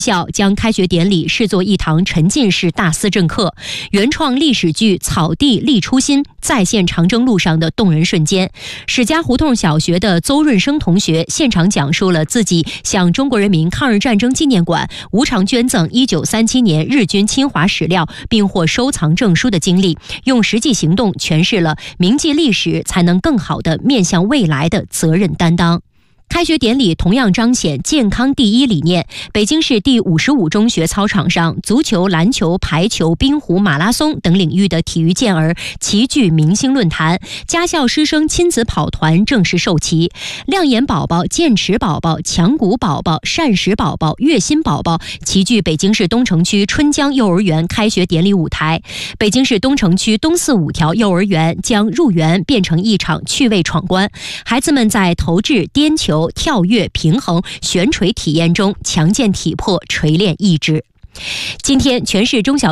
校将开学典礼视作一堂沉浸式大思政课，原创历史剧《草地立初心》再现长征路上的动人瞬间。史家胡同小学的邹润生同学现场讲述了自己向中国人民抗日战争纪念馆无偿捐赠1937年日军侵华史料并获收藏证书的经历，用实际行动诠释了铭记历史才能更好地面向未来的责任担当。开学典礼同样彰显健康第一理念。北京市第55中学操场上，足球、篮球、排球、冰壶、马拉松等领域的体育健儿齐聚明星论坛，家校师生亲子跑团正式授旗。亮眼宝宝、剑齿宝宝、强骨宝宝、善食宝宝、月薪宝宝齐聚北京市东城区春江幼儿园开学典礼舞台。北京市东城区东四五条幼儿园将入园变成一场趣味闯关，孩子们在投掷、颠球、跳跃、平衡、悬垂体验中强健体魄，锤炼意志。今天全市中小